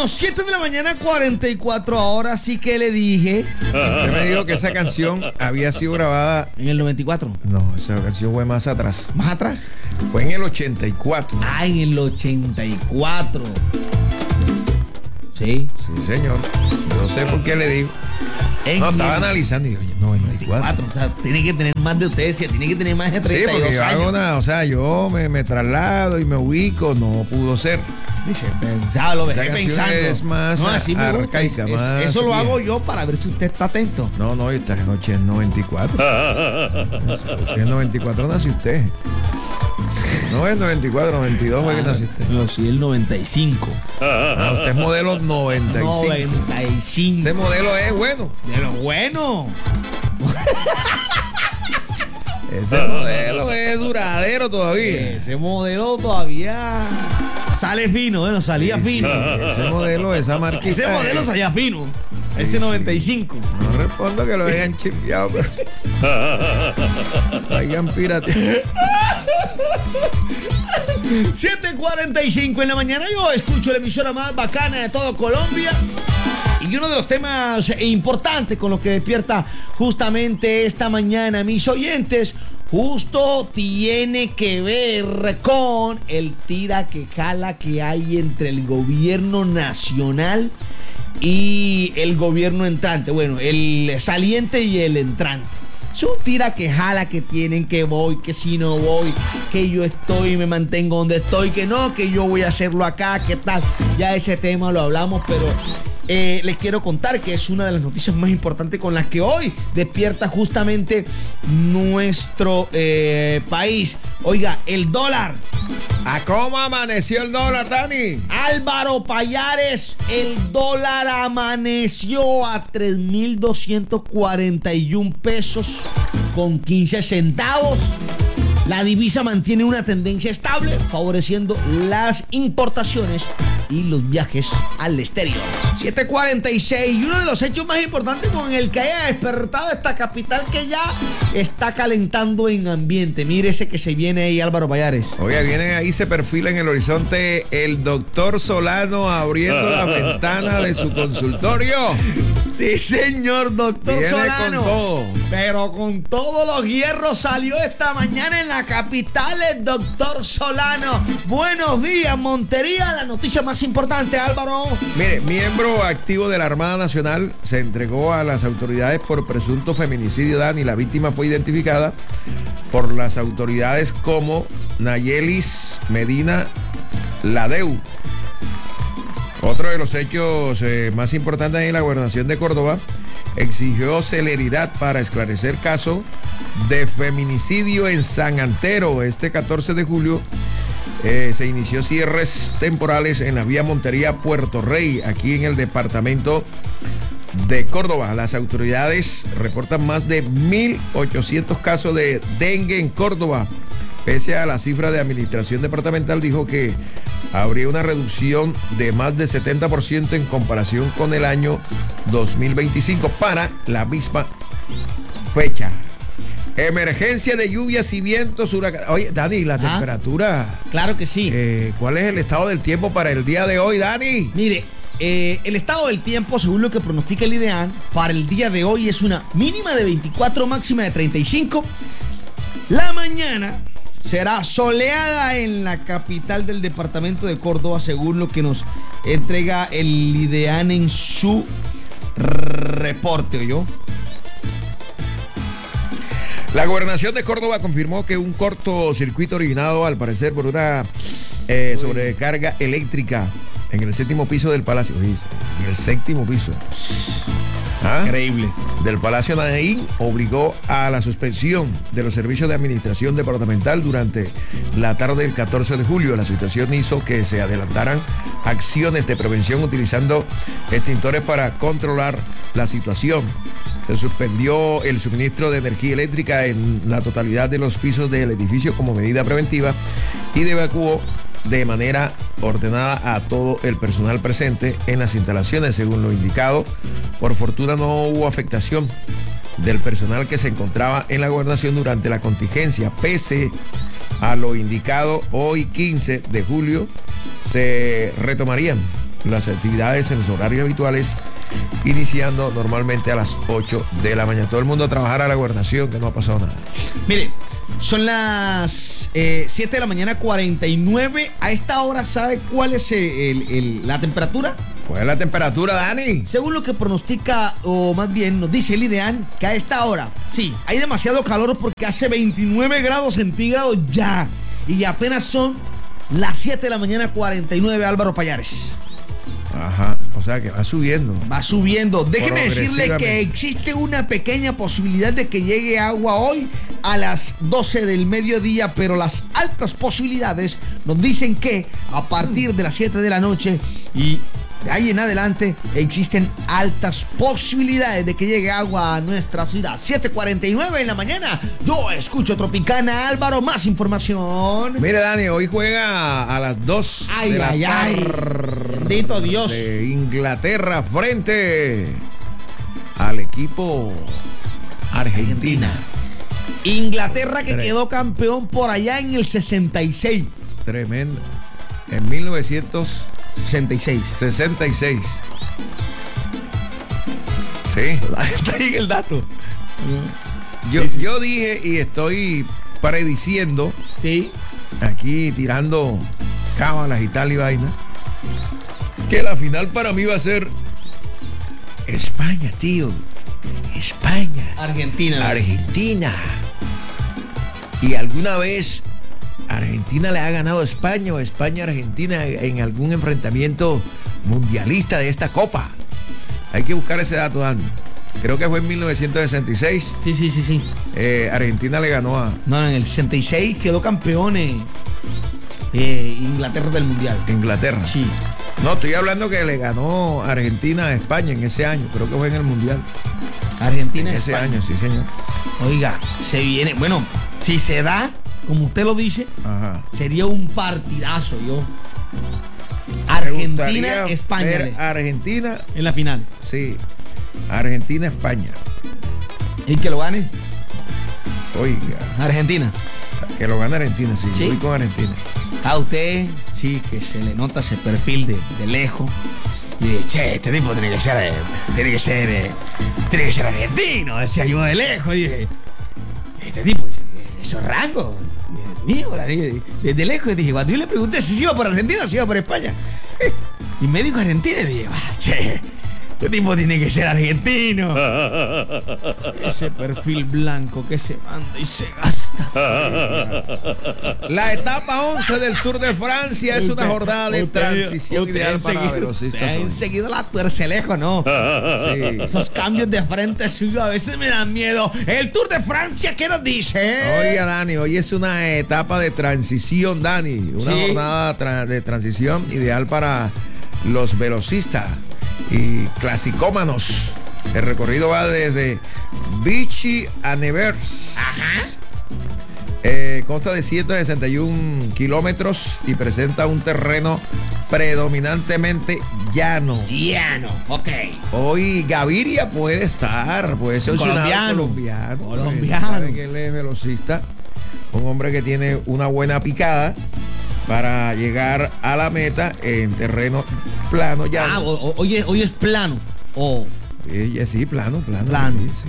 Bueno, 7 de la mañana, 44 horas, sí que le dije. Usted me dijo que esa canción había sido grabada. En el 94. No, esa canción fue más atrás. ¿Más atrás? Fue en el 84. Ah, en el 84. Sí. Sí, señor. No sé por qué le digo. No, estaba analizando y dije, oye, 94. O sea, tiene que tener más de ustedes, tiene que tener más de 32 Sí, porque yo años. hago una, o sea, yo me traslado y me ubico, no pudo ser. Dice, pensaba, lo Esa dejé canción pensando. es más no, así me gusta. arcaica, más eso lo vieja. hago yo para ver si usted está atento. No, esta noche es 94. En 94 nació usted. No es 94, 92 fue que naciste. No, sí, el 95. Ah, usted es modelo 95. 95. Ese modelo es bueno. De lo bueno. Ese modelo es duradero todavía. Ese modelo todavía sale fino, bueno, salía fino. Ese modelo, esa marquita. Ese modelo salía fino. Sí, ese 95. No respondo que lo hayan chipeado, pero. Lo hayan pirateado. 7:45 en la mañana. Yo escucho la emisora más bacana de todo Colombia. Y uno de los temas importantes con los que despierta justamente esta mañana mis oyentes, justo tiene que ver con el tira que jala que hay entre el gobierno nacional y el gobierno entrante. Bueno, el saliente y el entrante. Es un tira que jala que tienen, que voy, que si no voy, que yo estoy y me mantengo donde estoy, que no, que yo voy a hacerlo acá, que tal. Ya ese tema lo hablamos, pero les quiero contar que es una de las noticias más importantes con las que hoy despierta justamente nuestro país. Oiga, el dólar. ¿A cómo amaneció el dólar, Dani? Álvaro Payares, el dólar amaneció a 3.241 pesos con 15 centavos. La divisa mantiene una tendencia estable, favoreciendo las importaciones y los viajes al exterior. 7:46, y uno de los hechos más importantes con el que haya despertado esta capital que ya está calentando en ambiente. Mire ese que se viene ahí, Álvaro Payares. Oye, viene ahí, se perfila en el horizonte el doctor Solano abriendo la ventana de su consultorio. Sí, señor, doctor Viene Solano. con todo. Pero con todos los hierros salió esta mañana en la capital el doctor Solano. Buenos días, Montería. La noticia más importante, Álvaro. Mire, miembro activo de la Armada Nacional se entregó a las autoridades por presunto feminicidio, Dani. La víctima fue identificada por las autoridades como Nayelis Medina Ladeu. Otro de los hechos más importantes en la gobernación de Córdoba exigió celeridad para esclarecer caso de feminicidio en San Antero. Este 14 de julio se inició cierres temporales en la vía Montería-Puerto Rey, aquí en el departamento de Córdoba. Las autoridades reportan más de 1.800 casos de dengue en Córdoba. Pese a la cifra de administración departamental, dijo que habría una reducción de más de 70% en comparación con el año 2025 para la misma fecha. Emergencia de lluvias y vientos, huracanes. Oye, Dani, la temperatura. Claro que sí. ¿Cuál es el estado del tiempo para el día de hoy, Dani? Mire, el estado del tiempo, según lo que pronostica el IDEAN, para el día de hoy es una mínima de 24, máxima de 35. La mañana será soleada en la capital del departamento de Córdoba, según lo que nos entrega el IDEAN en su reporte, ¿oyó? La gobernación de Córdoba confirmó que un cortocircuito originado, al parecer, por una sobrecarga eléctrica en el séptimo piso del Palacio. En el séptimo piso. Increíble. Del Palacio Naín obligó a la suspensión de los servicios de administración departamental durante la tarde del 14 de julio. La situación hizo que se adelantaran acciones de prevención utilizando extintores para controlar la situación. Se suspendió el suministro de energía eléctrica en la totalidad de los pisos del edificio como medida preventiva y evacuó de manera ordenada a todo el personal presente en las instalaciones, según lo indicado. Por fortuna no hubo afectación del personal que se encontraba en la gobernación durante la contingencia. Pese a lo indicado, hoy 15 de julio se retomarían las actividades en los horarios habituales, iniciando normalmente a las 8 de la mañana. Todo el mundo a trabajar a la gobernación, que no ha pasado nada. Mire, son las 7 de la mañana 49. A esta hora, ¿sabe cuál es la temperatura? ¿Cuál es la temperatura, Dani? Según lo que pronostica, o más bien nos dice el IDEAN, que a esta hora, sí, hay demasiado calor porque hace 29 grados centígrados ya. Y apenas son las 7 de la mañana 49, Álvaro Payares. Ajá, o sea que va subiendo. Va subiendo. Déjeme decirle que existe una pequeña posibilidad de que llegue agua hoy a las 12 del mediodía, pero las altas posibilidades nos dicen que a partir de las 7 de la noche y de ahí en adelante existen altas posibilidades de que llegue agua a nuestra ciudad. 7:49 en la mañana. Yo escucho Tropicana. Álvaro, más información. Mire, Dani, hoy juega a las 2 de la tarde. Bendito Dios. De Inglaterra frente al equipo Argentina. Inglaterra que quedó campeón por allá en el 66. Tremendo. En 1966. Sí. Está ahí el dato. Yo dije y estoy prediciendo. Sí. Aquí tirando cábalas y tal y vaina, que la final para mí va a ser España, tío. España. Argentina. Y alguna vez Argentina le ha ganado a España o España a Argentina en algún enfrentamiento mundialista de esta copa. Hay que buscar ese dato, Dani. Creo que fue en 1966. Sí. Argentina le ganó a... No, en el 66 quedó campeón Inglaterra del Mundial. Inglaterra. Sí. No, estoy hablando que le ganó Argentina a España en ese año. Creo que fue en el Mundial. Argentina en ese España. año, sí, señor. Oiga, se viene... Bueno, si se da, como usted lo dice, ajá, sería un partidazo, yo. Argentina, España. Argentina. En la final. Sí. Argentina, España. ¿Y que lo gane? Oiga. Argentina. Que lo gane Argentina, sí. Voy con Argentina. A usted, sí, que se le nota ese perfil de lejos. Y dice, che, este tipo tiene que ser argentino. Decía yo de lejos. Y dije, este tipo, esos rangos. Mío, desde lejos dije, cuando yo le pregunté si se iba por Argentina o si iba por España. Y me dijo Argentina y dije, che, este tipo tiene que ser argentino. Ese perfil blanco que se manda y se gasta. La etapa 11 del Tour de Francia es una jornada de transición ideal para velocistas. Enseguida la tuerce lejos, ¿no? Sí. Esos cambios de frente a veces me dan miedo. El Tour de Francia, ¿qué nos dice? Oiga, Dani, hoy es una etapa de transición, Dani. Una jornada de transición ideal para los velocistas y clasicómanos. El recorrido va desde Vichy a Nevers. Ajá. Consta de 161 kilómetros y presenta un terreno predominantemente llano. Ok. Hoy Gaviria puede ser colombiano. Saben que él es velocista, un hombre que tiene una buena picada para llegar a la meta en terreno plano llano. Hoy es plano. Sí, plano. Sí.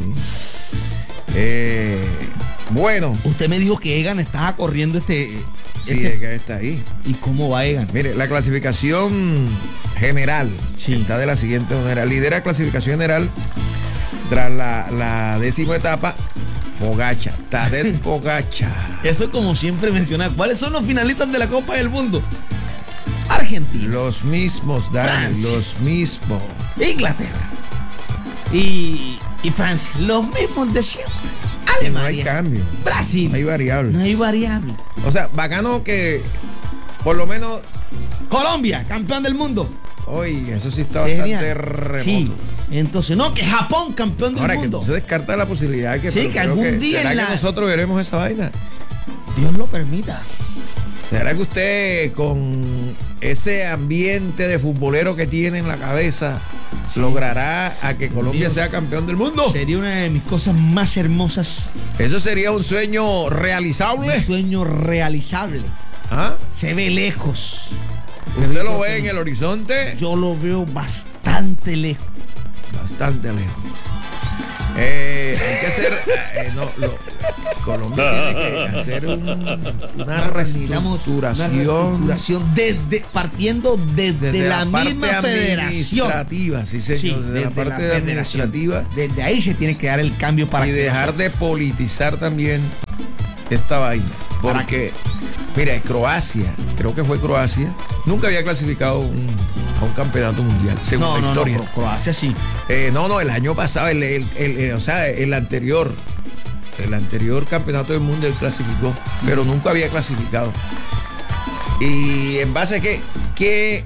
Bueno. Usted me dijo que Egan estaba corriendo Sí, Egan está ahí. ¿Y cómo va Egan? Mire, la clasificación general está de la siguiente manera. Lidera clasificación general tras la 10ª etapa, Tadej Pogačar. Eso como siempre menciona. ¿Cuáles son los finalistas de la Copa del Mundo? Argentina. Los mismos, Dani, Francia. los mismos. Inglaterra. Y Francia. Los mismos de siempre. Alemania. No hay cambio. Brasil. No hay variables. No hay variable. O sea, bacano que por lo menos... Colombia, campeón del mundo. Oye, eso sí está bastante genial. remoto. Sí. Entonces, no, que Japón, campeón del Ahora mundo. que no se descarta la posibilidad que... Sí, que algún día ¿será que nosotros veremos esa vaina? Dios lo permita. ¿Será que usted con ese ambiente de futbolero que tiene en la cabeza logrará a que Colombia sea campeón del mundo? Sería una de mis cosas más hermosas. ¿Eso sería un sueño realizable? Un sueño realizable. ¿Ah? Se ve lejos. ¿Usted lo ve en el horizonte? Yo lo veo bastante lejos. Bastante lejos. Hay que hacer. Colombia tiene que hacer una reestructuración. Partiendo desde la misma federación. Administrativa, sí, señor. Sí, desde la parte administrativa. Desde ahí se tiene que dar el cambio para y dejar de politizar también esta vaina. Porque, mira, Croacia, creo que fue Croacia, nunca había clasificado a un campeonato mundial, según la historia. No, Croacia sí. El año pasado, el anterior campeonato del mundo él clasificó, pero nunca había clasificado. Y en base a que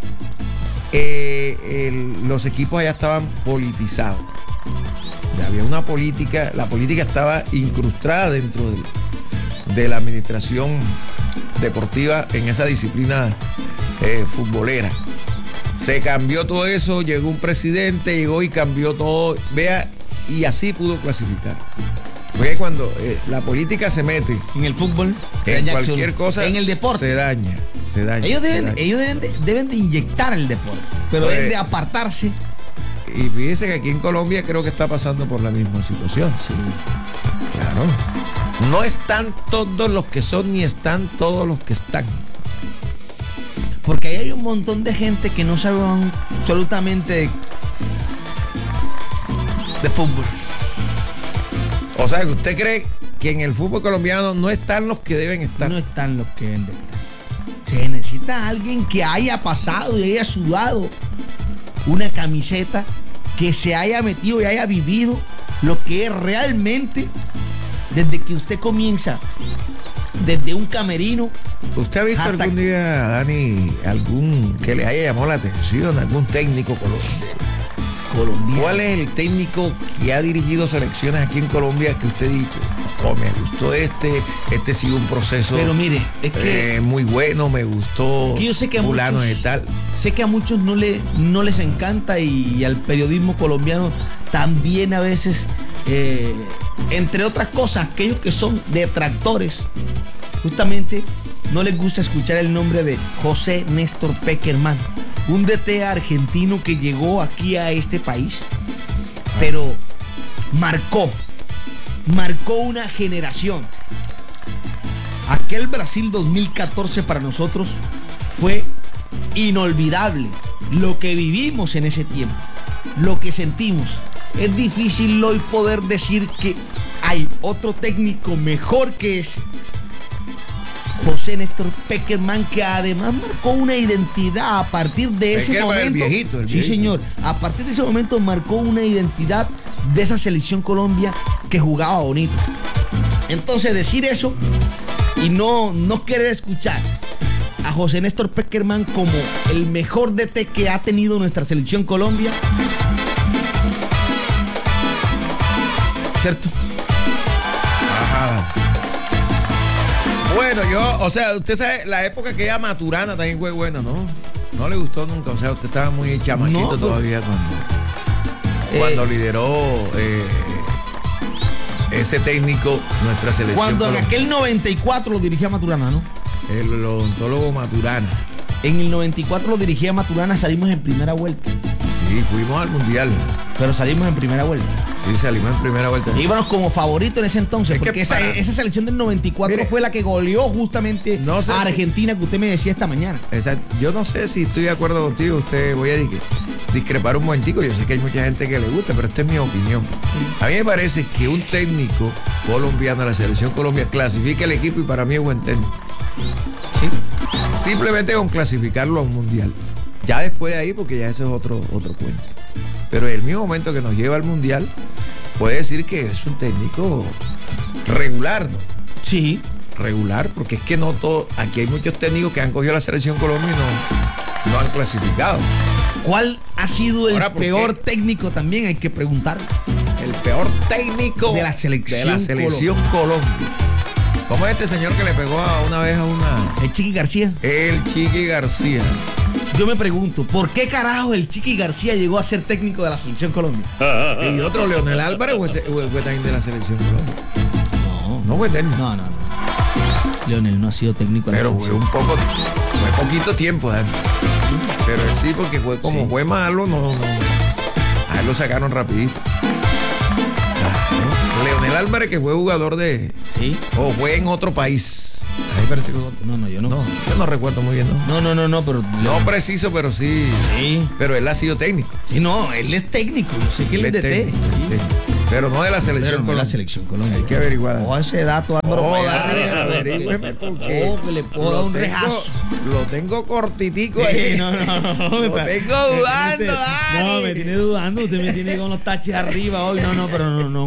los equipos allá estaban politizados. Ya había una política, la política estaba incrustada dentro de la administración deportiva en esa disciplina futbolera. Se cambió todo eso, llegó un presidente, llegó y cambió todo, vea, y así pudo clasificar. Porque cuando la política se mete en el fútbol, en cualquier cosa, en el deporte, se daña. Ellos deben de inyectar el deporte, pero deben de apartarse. Y fíjese que aquí en Colombia creo que está pasando por la misma situación. Sí. Claro. No están todos los que son, ni están todos los que están. Porque ahí hay un montón de gente que no sabe absolutamente de fútbol. O sea, que usted cree que en el fútbol colombiano no están los que deben estar. No están los que deben de estar. Se necesita alguien que haya pasado y haya sudado una camiseta, que se haya metido y haya vivido lo que es realmente desde que usted comienza, desde un camerino. ¿Usted ha visto algún día, Dani, algún que le haya llamado la atención, algún técnico colombiano? ¿Cuál es el técnico que ha dirigido selecciones aquí en Colombia que usted ha dicho, me gustó este sigue un proceso, pero mire, es que muy bueno, me gustó, yo sé que fulano de tal? Sé que a muchos no les encanta, y al periodismo colombiano también a veces, entre otras cosas, aquellos que son detractores, justamente no les gusta escuchar el nombre de José Néstor Pekerman, un DT argentino que llegó aquí a este país, pero marcó una generación. Aquel Brasil 2014 para nosotros fue inolvidable. Lo que vivimos en ese tiempo, lo que sentimos. Es difícil hoy poder decir que hay otro técnico mejor que ese. José Néstor Pekerman, que además marcó una identidad a partir de ese momento. El viejito. Sí, señor. A partir de ese momento marcó una identidad de esa selección Colombia que jugaba bonito. Entonces, decir eso y no querer escuchar a José Néstor Pekerman como el mejor DT que ha tenido nuestra selección Colombia, ¿cierto? Ajá. Bueno, usted sabe, la época que era Maturana también fue buena, ¿no? No le gustó nunca, o sea, usted estaba muy chamaquito todavía cuando lideró ese técnico nuestra selección. Cuando en aquel 94 lo dirigía Maturana, ¿no? El odontólogo Maturana. En el 94 lo dirigía Maturana, salimos en primera vuelta. Sí, fuimos al Mundial. Pero salimos en primera vuelta. Sí, salimos en primera vuelta. E íbamos como favorito en ese entonces, porque esa selección del 94 fue la que goleó justamente a Argentina, que usted me decía esta mañana. Yo no sé si estoy de acuerdo contigo, voy a discrepar un momentico. Yo sé que hay mucha gente que le gusta, pero esta es mi opinión. Sí. A mí me parece que un técnico colombiano, la selección Colombia, clasifica el equipo y para mí es buen técnico. Sí. Simplemente con clasificarlo a un mundial. Ya después de ahí, porque ya ese es otro cuento. Pero en el mismo momento que nos lleva al mundial, puede decir que es un técnico regular, ¿no? Sí. Regular, porque es que no todo. Aquí hay muchos técnicos que han cogido la selección Colombia y no han clasificado. ¿Cuál ha sido el peor técnico también? Hay que preguntar. El peor técnico de la selección Colombia. ¿Cómo es este señor que le pegó una vez a una? El Chiqui García. El Chiqui García. Yo me pregunto, ¿por qué carajo el Chiqui García llegó a ser técnico de la selección Colombia? Y otro, Leonel Álvarez, fue también de la selección Colombia. No fue técnico. No. Leonel no ha sido técnico de la selección. Pero fue Poquito tiempo, Dani. Pero él sí, porque fue malo, no. A él lo sacaron rapidito. Leonel Álvarez, que fue jugador de... Sí. O fue en otro país. Ahí parece que... No, yo no. No, yo no recuerdo muy bien, ¿no? No, pero... No preciso, pero sí. Sí. Pero él ha sido técnico. Sí, no, él es técnico. Yo sé que él es de técnico, sí. Pero no de la selección Colombia. La selección Colombia. Hay que averiguar. O ese dato, Álvaro. Averígüeme porque... que le puedo dar un rejazo. Lo tengo cortitico Sí, ahí. no. Lo tengo dudando, Dani. No, me tiene dudando. Usted me tiene con los taches arriba hoy. No, pero no.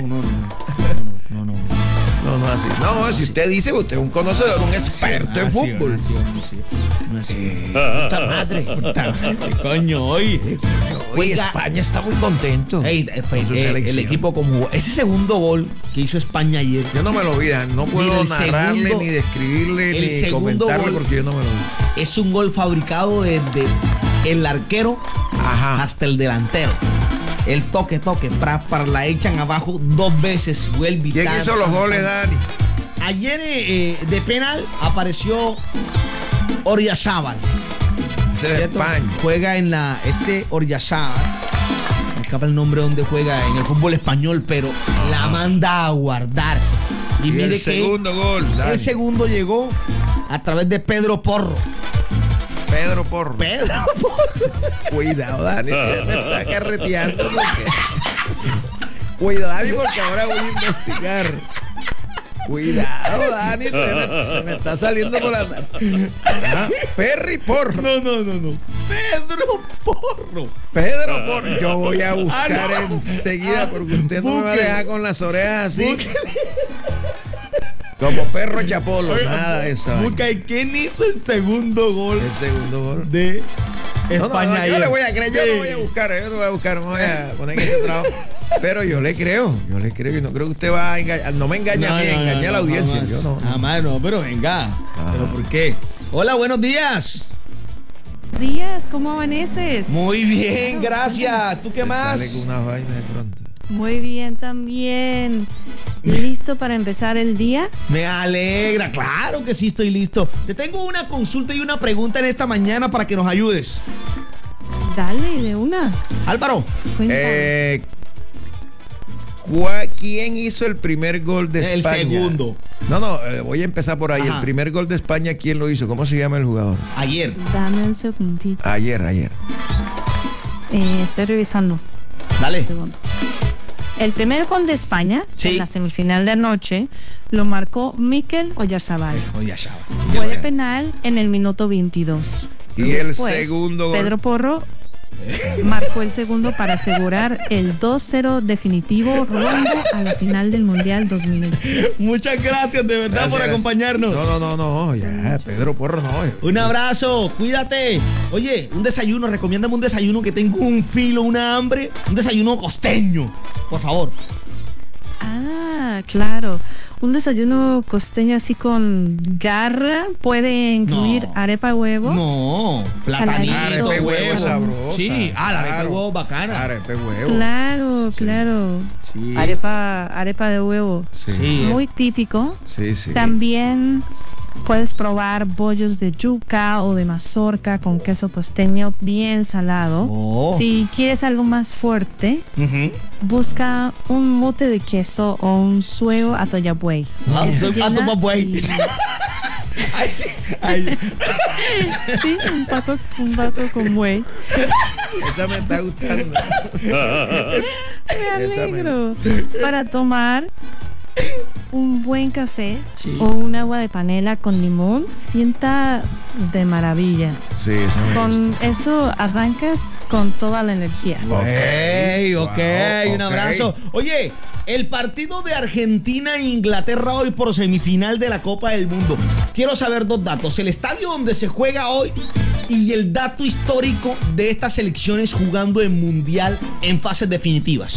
No, así. No, si usted dice, usted es un conocedor, un experto en fútbol. No así. Puta madre. Coño, oye. Oye, España está muy contento. El equipo como ese segundo gol que hizo España ayer. Yo no me lo vi, no puedo narrarle, ni describirle, ni comentarle porque yo no me lo vi. Es un gol fabricado desde el arquero hasta el delantero. El toque, para la echan abajo 2 veces. Vuelve. ¿Quién hizo los goles, Dani? Ayer de penal apareció Oryazábal. Ese de España. Juega en Oryazábal. Me escapa el nombre donde juega en el fútbol español, pero la manda a guardar. Y mire el segundo gol, Dani. El segundo llegó a través de Pedro Porro. Pedro Porro. Cuidado, Dani, me está carreteando. Cuidado, Dani, porque ahora voy a investigar. Cuidado, Dani, se me está saliendo por la... Perry Porro. No. Pedro Porro. Yo voy a buscar enseguida porque usted no me va a dejar con las orejas así. Como perro chapolo, nada de eso. ¿Quién hizo el segundo gol? El segundo gol de España. Yo le voy a creer, yo no voy a buscar, no voy a poner en ese trabajo. Pero yo le creo y no creo que usted va a engañar, no me engaña a mí, engaña a la audiencia. Jamás, yo no. Jamás, no, pero venga. ¿Pero por qué? Hola, buenos días. Días, ¿cómo amaneces? Muy bien, gracias. ¿Tú qué más? Sale con una vaina de pronto. Muy bien también. ¿Listo para empezar el día? Me alegra, claro que sí estoy listo. Te tengo una consulta y una pregunta en esta mañana para que nos ayudes. Dale, de una. Álvaro. ¿Quién hizo el primer gol de España? El segundo. No, voy a empezar por ahí. Ajá. El primer gol de España, ¿quién lo hizo? ¿Cómo se llama el jugador? Ayer. Dame un segundito. Ayer. Estoy revisando. Dale. Un segundo. El primer gol de España, en la semifinal de anoche, lo marcó Mikel Oyarzabal. Fue de penal en el minuto 22. Y después, el segundo gol. Pedro Porro marcó el segundo para asegurar el 2-0 definitivo rumbo a la final del Mundial 2016. Muchas gracias de verdad por acompañarnos. No, ya, Pedro Porro no. Un abrazo, cuídate. Oye, un desayuno, recomiéndame un desayuno que tengo un filo, una hambre. Un desayuno costeño, por favor. Ah, claro. Un desayuno costeño así con garra puede incluir arepa de huevo. No, platanito. Arepa de huevo sabrosa. Sí, la arepa de huevo bacana. Arepa de huevo. Claro. Sí. Arepa de huevo. Sí. Muy típico. Sí. También puedes probar bollos de yuca o de mazorca con queso costeño bien salado. Si quieres algo más fuerte, busca un mote de queso o un suero atoyabuey. Atoyabuey. Sí, un pato con buey. Esa me está gustando. Me alegro. Para tomar un buen café o un agua de panela con limón, sienta de maravilla. Sí, esa me Con gusta. eso arrancas con toda la energía. Ok, un abrazo. Oye, el partido de Argentina e Inglaterra hoy por semifinal de la Copa del Mundo. Quiero saber 2 datos. El estadio donde se juega hoy y el dato histórico de estas selecciones jugando en Mundial en fases definitivas.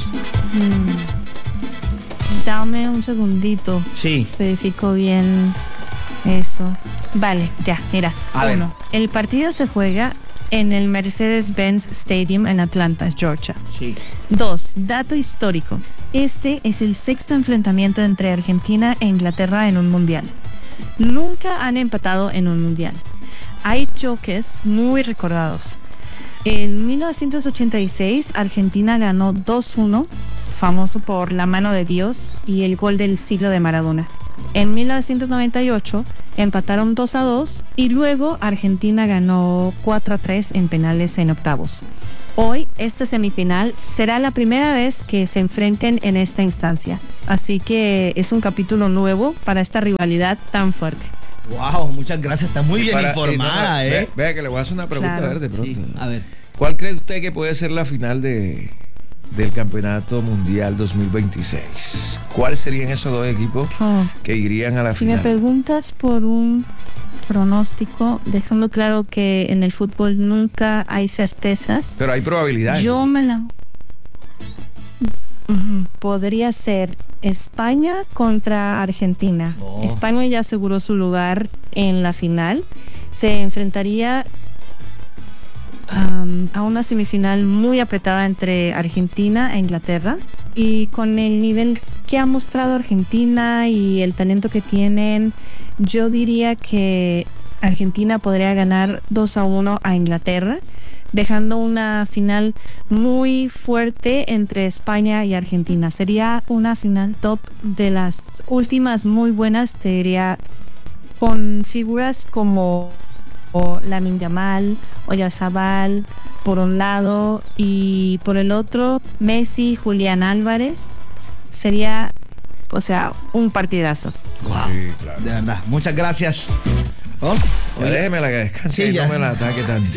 Dame un segundito. Sí. Verifico bien eso. Vale, ya, mira. A ver. 1. El partido se juega en el Mercedes-Benz Stadium en Atlanta, Georgia. Sí. 2. Dato histórico. Este es el 6º enfrentamiento entre Argentina e Inglaterra en un mundial. Nunca han empatado en un mundial. hay choques muy recordados. En 1986, Argentina ganó 2-1, famoso por la mano de Dios y el gol del siglo de Maradona. En 1998 empataron 2-2 y luego Argentina ganó 4-3 en penales en octavos. Hoy, esta semifinal será la primera vez que se enfrenten en esta instancia. Así que es un capítulo nuevo para esta rivalidad tan fuerte. Wow, muchas gracias. Está muy bien informada, Vea que le voy a hacer una pregunta, Claro. a ver, de pronto. Sí, a ver. ¿Cuál cree usted que puede ser la final del Campeonato Mundial 2026? ¿Cuáles serían esos dos equipos que irían a la Si final? me preguntas por un pronóstico, dejando claro que en el fútbol nunca hay certezas, Pero hay probabilidades. yo me la... Podría ser España contra Argentina. Oh. España ya aseguró su lugar en la final. Se enfrentaría a una semifinal muy apretada entre Argentina e Inglaterra. Y con el nivel que ha mostrado Argentina y el talento que tienen, yo diría que Argentina podría ganar 2-1 a Inglaterra, dejando una final muy fuerte entre España y Argentina. Sería una final top de las últimas muy buenas, te diría, con figuras como Lamine Yamal, Oyarzabal por un lado y por el otro Messi, Julián Álvarez. Sería, o sea, un partidazo. Wow. Sí, claro. De verdad, muchas gracias. Oh, Ya déjemela que descanse Sí, y ya. no me la ataque tanto.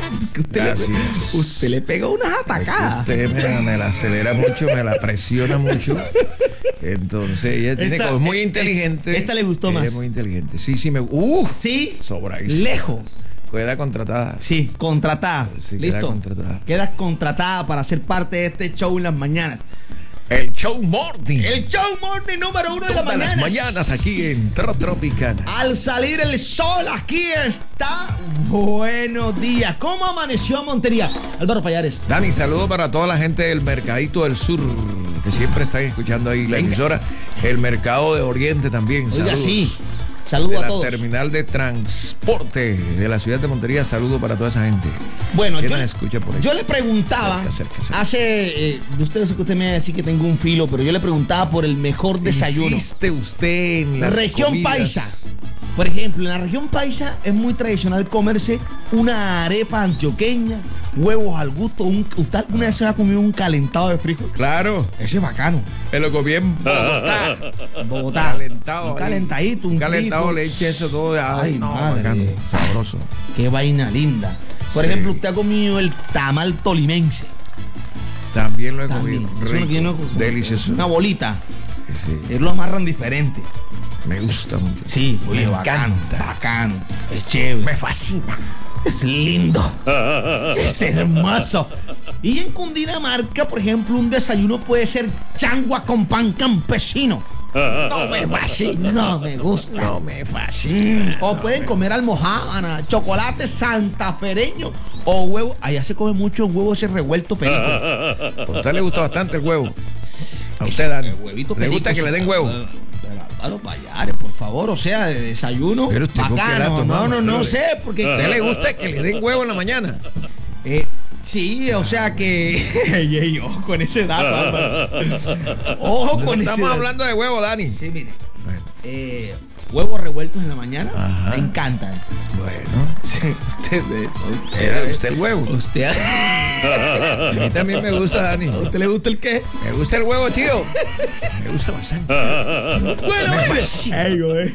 Gracias. Usted le pega unas atacadas. Usted me la acelera mucho, me la presiona mucho. Entonces, ella tiene Esta- cosas muy inteligente. esta le gustó Ella más. Es muy inteligente. Sí, me. Sí, Sobradísimo. lejos. Queda contratada. Sí, contratada. Sí, queda ¿Listo? contratada. Quedas contratada para ser parte de este show en las mañanas. El show morning. El show morning número 1 de la Todas mañana. las mañanas aquí en Tropicana. Al salir el sol, aquí está. Buenos días. ¿Cómo amaneció Montería? Álvaro Payares. Dani, saludo para toda la gente del Mercadito del Sur, que siempre están escuchando ahí la Venga. emisora. El Mercado de Oriente también. Oiga, Saludos. sí. De Saludos a la todos. terminal de transporte de la ciudad de Montería, saludo para toda esa gente. Bueno, ¿Quién yo, nos escucha por ahí? yo le preguntaba, Acérquese. de ustedes que usted me va a decir que tengo un filo, pero yo le preguntaba por el mejor desayuno. Insiste usted en la Región Paisa. Por ejemplo, en la región paisa es muy tradicional comerse una arepa antioqueña, huevos al gusto. ¿Usted alguna vez se ha comido un calentado de frijol? Claro, Ese es bacano. me lo comí en Bogotá. En Bogotá. Calentado. Un ahí. calentadito, un calentado, frijol. leche, eso todo. Ay, Ay, no, madre. bacano, sabroso. Qué vaina linda. Por Sí. ejemplo, usted ha comido el tamal tolimense. También lo he También. comido. Eso es lo que yo Rico, no- delicioso. Una bolita. Sí, Lo amarran diferente. me gusta mucho. Sí, me oye, bacano. encanta. Bacano. Es chévere. Me fascina. Es lindo. Es hermoso. Y en Cundinamarca, por ejemplo, un desayuno puede ser changua con pan campesino. No me fascina. No me gusta. No me fascina. O pueden comer almojábana, chocolate santafereño o huevo. Allá se come mucho huevo ese revuelto perico. A usted le gusta bastante el huevo. A usted, Dani. Huevito ¿Le perico, gusta que le den huevo? Pero Álvaro Payares, por favor, o sea, de desayuno. Pero usted con qué la bacano. toma, No Flores. sé, ¿A porque. usted le gusta que le den huevo en la mañana? Sí, o sea que. Ey, ojo con ese dato, Álvaro. Ojo con ese Estamos dato. hablando de huevo, Dani. Sí, mire. Bueno. Huevos revueltos en la mañana. Ajá. Me encantan. Bueno. Sí, usted. Era usted el huevo. Usted. A mí también me gusta, Dani. ¿A usted le gusta el qué? Me gusta el huevo, tío. Me gusta bastante. Bueno, Me mire. fascina. Ey, güey.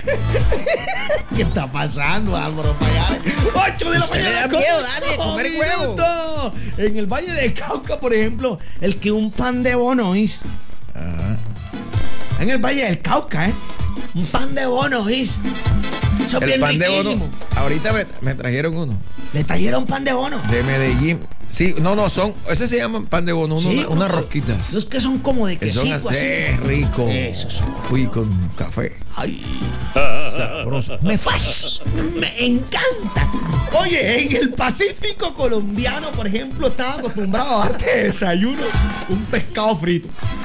¿Qué está pasando, Álvaro Payares? 8 de la Usted le mañana. da con miedo, Dani, de 8 comer huevo. minutos. En el Valle de Cauca, por ejemplo, el que un pan de bono es. Ajá. En el Valle del Cauca, ¿eh? Un pan de bono es. Eso es El bien pan de riquísimo. bono. Ahorita me trajeron uno Le trajeron pan de bono. de Medellín. Sí, no, son. Ese se llama pan de bono, Sí, unas rosquitas. Los que son como de Que son quesito así. rico. Esos son. Uy, con café. Ay, Sabroso. me fascina, me encanta. Oye, en el Pacífico colombiano, por ejemplo, estaba acostumbrado a darte de desayuno un pescado frito.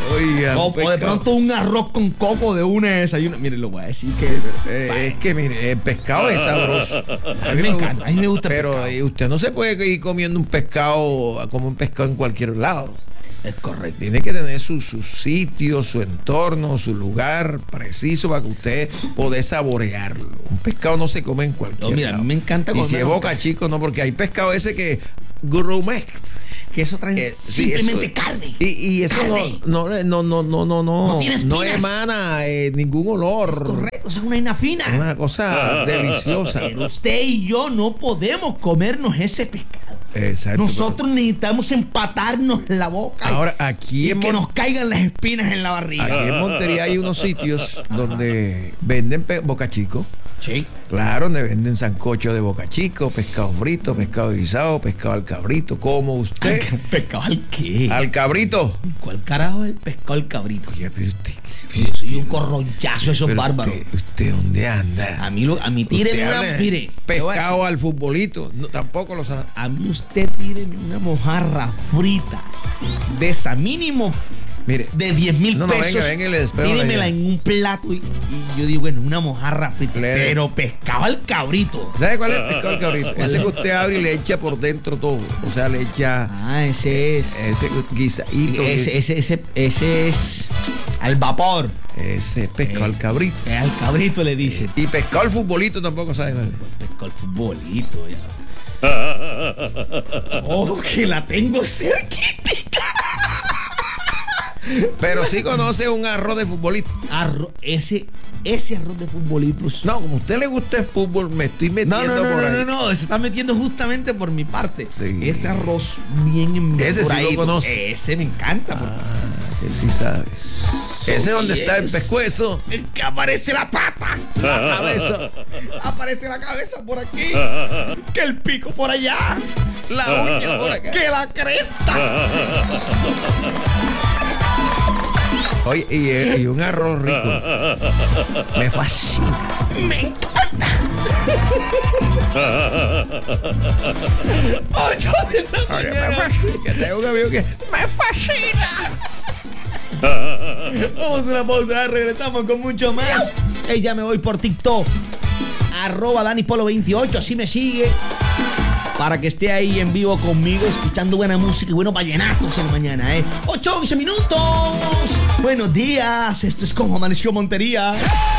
Oiga, o de pronto un arroz con coco de una desayuno. Mire, lo voy a decir que... Sí, es que, mire, el pescado es sabroso. A mí me encanta, a mí me gusta el pero pescado. usted no se puede ir comiendo un pescado como un pescado en cualquier lado. Es correcto. Tiene que tener su sitio, su entorno, su lugar preciso para que usted pueda saborearlo. Un pescado no se come en cualquier Mira, lado. a mí me encanta Y si es Boca Chico, no, porque hay pescado ese que gourmet. Que eso trae simplemente eso, carne. Y eso carne. no tiene espinas. emana ningún olor. Es correcto, es una harina fina. Una cosa deliciosa. Pero usted y yo no podemos comernos ese pescado. Exacto. Nosotros necesitamos empatarnos la boca. Ahora, aquí y que nos caigan las espinas en la barriga. Aquí en Montería hay unos sitios donde venden Boca Chico. Sí. Claro, donde venden sancocho de Boca Chico, pescado frito, pescado guisado, pescado al cabrito, como usted. ¿Pescado al qué? Al cabrito. ¿Cuál carajo es el pescado al cabrito? Oye, pero usted, Yo soy un corronchazo, esos pero bárbaros. ¿Usted dónde anda? A mí tíreme Usted una... habla de Mire, pescado al futbolito. No, tampoco lo sabe. a mí usted tíreme una mojarra frita de esa mínimo... Mire, de 10,000 no, pesos. venga, y le despego Tíremela la en un plato y yo digo, bueno, una mojarra frita, Le- pero pescado al cabrito. ¿Sabe cuál es el pescado al cabrito? Ese que usted abre y le echa por dentro todo. O sea, le echa Ah, ese es. ese guisadito. Ese es al vapor. Ese pescado al cabrito. Al cabrito le dicen. Y pescado al futbolito tampoco sabe cuál es. Pescado al futbolito, ya. Oh, que la tengo cerquita. Pero sí conoce un arroz de futbolito. Ese arroz de futbolitos. No, como a usted le gusta el fútbol, me estoy metiendo por ahí. No, se está metiendo justamente por mi parte. Sí. Ese arroz bien Ese sí lo embroradito. conoce. Ese me encanta. Que sí sabes. Ese es donde está el es pescuezo. que aparece la pata. La cabeza. Aparece la cabeza por aquí. Que el pico por allá. La uña por acá. Que la cresta. Oye, y un arroz rico. Me fascina. Me encanta. 8 de la Oye, me mañana. fascina. Que tengo un amigo que me fascina. Vamos a una pausa, regresamos con mucho más. Ya me voy por TikTok. @DaniPolo28, así me sigue. Para que esté ahí en vivo conmigo, escuchando buena música y buenos vallenatos en la mañana, 8:11 minutos. Buenos días, esto es Como Amaneció Montería.